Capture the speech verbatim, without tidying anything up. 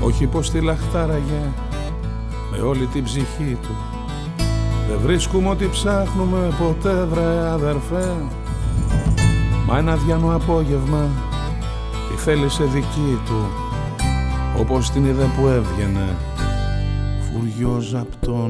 όχι πως τη λαχτάραγε με όλη την ψυχή του. Δεν βρίσκουμε ό,τι ψάχνουμε ποτέ βρε αδερφέ, μα ένα διάνο απόγευμα τη θέλησε δική του, όπως την είδε που έβγαινε φουριόζα απ' τον